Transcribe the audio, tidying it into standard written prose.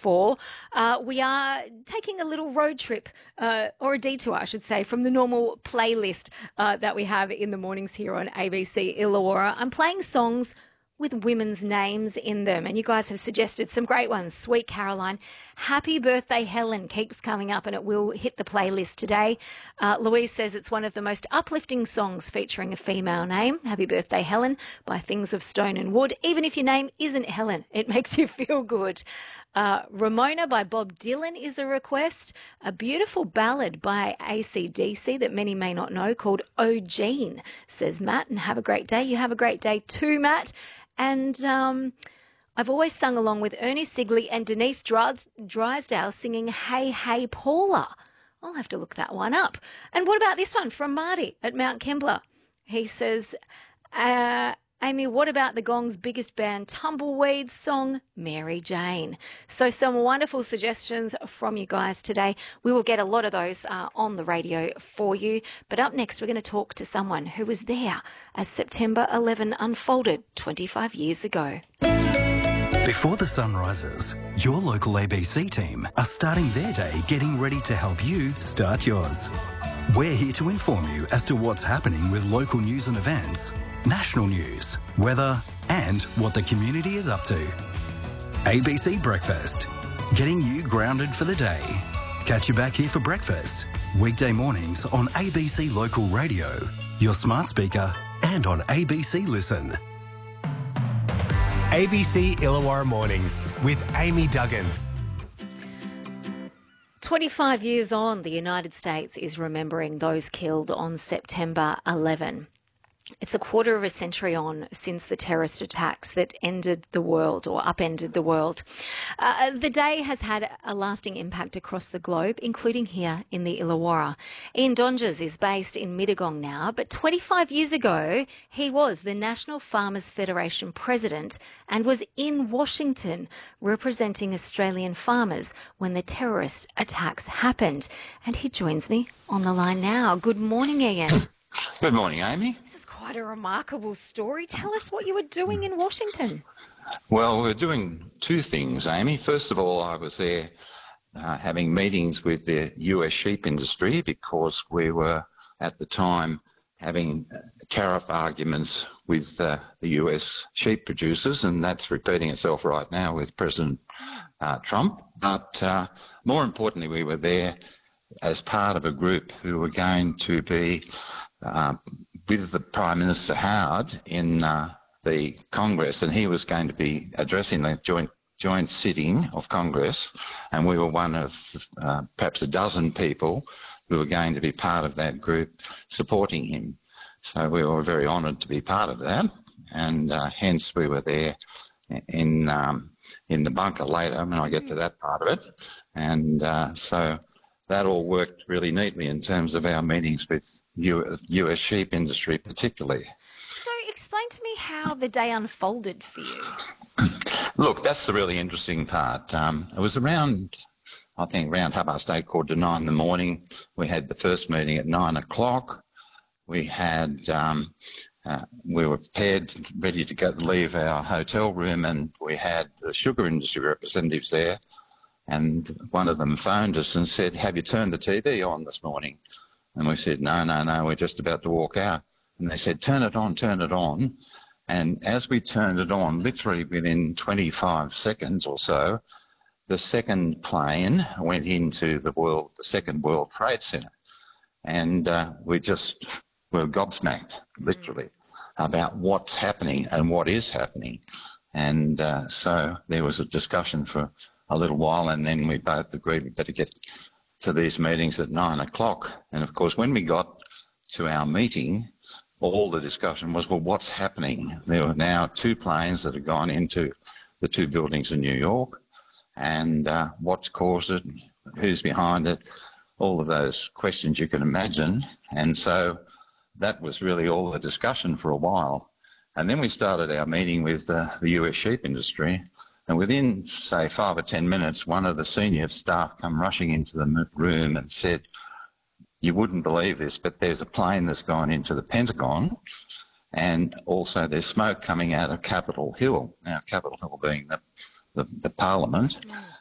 4. We are taking a little road trip, or a detour, I should say, from the normal playlist that we have in the mornings here on ABC Illawarra. I'm playing songs with women's names in them, and you guys have suggested some great ones. Sweet Caroline, Happy Birthday Helen keeps coming up, and it will hit the playlist today. Louise says it's one of the most uplifting songs featuring a female name. Happy Birthday Helen by Things of Stone and Wood. Even if your name isn't Helen, it makes you feel good. Ramona by Bob Dylan is a request. A beautiful ballad by AC/DC that many may not know called Oh Jean, says Matt, and have a great day. You have a great day too, Matt. And I've always sung along with Ernie Sigley and Denise Drysdale singing Hey, Hey, Paula. I'll have to look that one up. And what about this one from Marty at Mount Kembla? He says, Amy, what about the Gong's biggest band, Tumbleweeds song, Mary Jane? So some wonderful suggestions from you guys today. We will get a lot of those on the radio for you. But up next, we're going to talk to someone who was there as September 11 unfolded 25 years ago. Before the sun rises, your local ABC team are starting their day getting ready to help you start yours. We're here to inform you as to what's happening with local news and events, national news, weather, and what the community is up to. ABC Breakfast, getting you grounded for the day. Catch you back here for breakfast, weekday mornings on ABC Local Radio, your smart speaker, and on ABC Listen. ABC Illawarra Mornings with Amy Duggan. 25 years on, the United States is remembering those killed on September 11. It's a quarter of a century on since the terrorist attacks that ended the world or upended the world. The day has had a lasting impact across the globe, including here in the Illawarra. Ian Donges is based in Mittagong now, but 25 years ago, he was the National Farmers Federation president and was in Washington representing Australian farmers when the terrorist attacks happened. And he joins me on the line now. Good morning, Ian. Good morning, Amy. This is quite a remarkable story. Tell us what you were doing in Washington. Well, we're doing two things, Amy. First of all, I was there having meetings with the US sheep industry because we were, at the time, having tariff arguments with the US sheep producers, and that's repeating itself right now with President Trump. But more importantly, we were there as part of a group who were going to be with the Prime Minister Howard in the Congress, and he was going to be addressing the joint sitting of Congress, and we were one of perhaps a dozen people who were going to be part of that group supporting him. So we were very honoured to be part of that, and hence we were there in the bunker later when I get to that part of it, and so that all worked really neatly in terms of our meetings with US sheep industry particularly. So explain to me how the day unfolded for you. Look, that's the really interesting part. It was around 8:30, 9 in the morning. We had the first meeting at 9 o'clock. We had, we were prepared, ready to leave our hotel room, and we had the sugar industry representatives there. And one of them phoned us and said, have you turned the TV on this morning? And we said, no, we're just about to walk out. And they said, turn it on. And as we turned it on, literally within 25 seconds or so, the second plane went into the second World Trade Center. And we were gobsmacked, literally, about what's happening and what is happening. And so there was a discussion for a little while, and then we both agreed we better get to these meetings at 9 o'clock. And of course, when we got to our meeting, all the discussion was, well, what's happening? There were now two planes that had gone into the two buildings in New York, and what's caused it, who's behind it, all of those questions you can imagine. And so that was really all the discussion for a while. And then we started our meeting with the US sheep industry. And within, say, 5 or 10 minutes, one of the senior staff come rushing into the room and said, you wouldn't believe this, but there's a plane that's gone into the Pentagon, and also there's smoke coming out of Capitol Hill. Now, Capitol Hill being the Parliament,